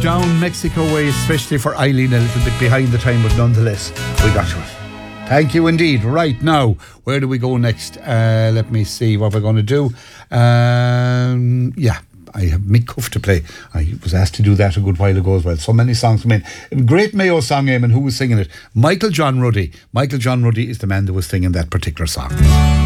down Mexico way, especially for Eileen, a little bit behind the time, but nonetheless, we got to it. Thank you indeed. Right now, where do we go next? Let me see what we're going to do. I have Mick Cuff to play. I was asked to do that a good while ago as well. So many songs come in. Great Mayo song, Eamon. Who was singing it? Michael John Ruddy. Michael John Ruddy is the man that was singing that particular song.